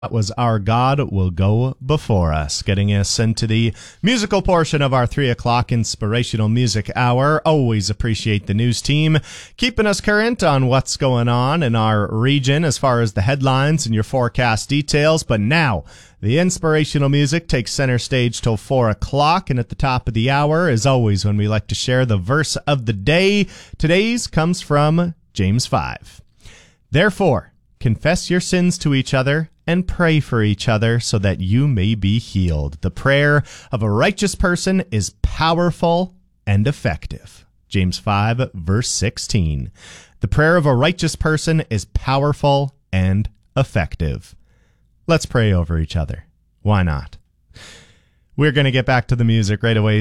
That was Our God Will Go Before Us, getting us into the musical portion of our 3 o'clock inspirational music hour. Always appreciate the news team keeping us current on what's going on in our region as far as the headlines and your forecast details. But now, the inspirational music takes center stage till 4 o'clock, and at the top of the hour, as always, when we like to share the verse of the day. Today's comes from James 5. Therefore, confess your sins to each other and pray for each other so that you may be healed. The prayer of a righteous person is powerful and effective. James 5, verse 16. The prayer of a righteous person is powerful and effective. Let's pray over each other. Why not? We're going to get back to the music right away.